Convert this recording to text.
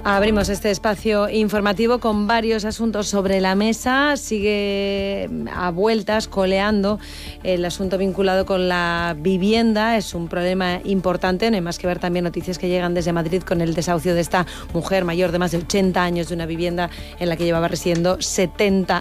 Abrimos este espacio informativo con varios asuntos sobre la mesa. Sigue a vueltas, coleando el asunto vinculado con la vivienda. Es un problema importante. No hay más que ver también noticias que llegan desde Madrid con el desahucio de esta mujer mayor de más de 80 años de una vivienda en la que llevaba residiendo 70